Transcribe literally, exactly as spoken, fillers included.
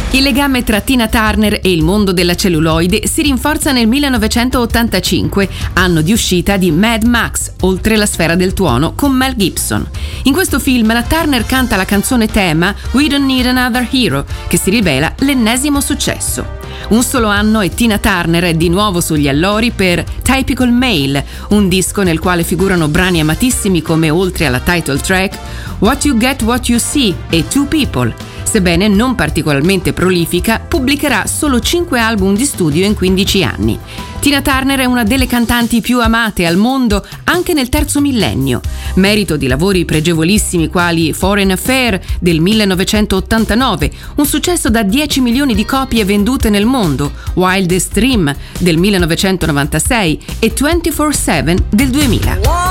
Il legame tra Tina Turner e il mondo della celluloide si rinforza nel millenovecentottantacinque, anno di uscita di Mad Max, Oltre la sfera del tuono, con Mel Gibson. In questo film la Turner canta la canzone tema We Don't Need Another Hero, che si rivela l'ennesimo successo. Un solo anno e Tina Turner è di nuovo sugli allori per Typical Male, un disco nel quale figurano brani amatissimi come, oltre alla title track, What You Get What You See e Two People. Sebbene non particolarmente prolifica, pubblicherà solo cinque album di studio in quindici anni. Tina Turner è una delle cantanti più amate al mondo anche nel terzo millennio, merito di lavori pregevolissimi quali Foreign Affair del millenovecentottantanove, un successo da dieci milioni di copie vendute nel mondo, Wildest Dream del millenovecentonovantasei e ventiquattro sette del duemila.